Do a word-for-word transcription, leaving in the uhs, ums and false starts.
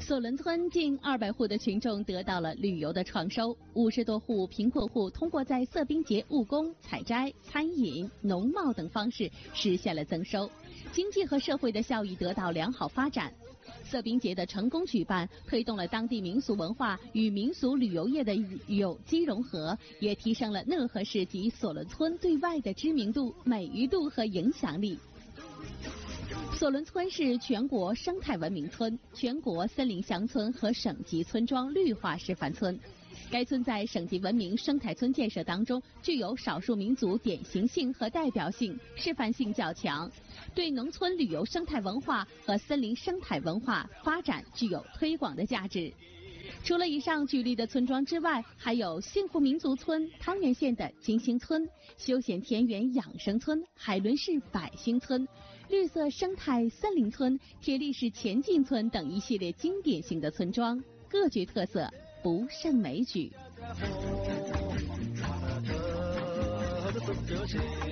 索伦村近二百户的群众得到了旅游的创收，五十多户贫困户通过在色滨节务工、采摘、餐饮、农贸等方式实现了增收，经济和社会的效益得到良好发展。色滨节的成功举办，推动了当地民俗文化与民俗旅游业的有机融合，也提升了讷河市及索伦村对外的知名度、美誉度和影响力。索伦村是全国生态文明村、全国森林乡村和省级村庄绿化示范村。该村在省级文明生态村建设当中具有少数民族典型性和代表性，示范性较强，对农村旅游生态文化和森林生态文化发展具有推广的价值。除了以上举例的村庄之外，还有幸福民族村、汤原县的金星村、休闲田园养生村、海伦市百兴村、绿色生态森林村、铁力市前进村等一系列经典性的村庄，各具特色，不胜枚举。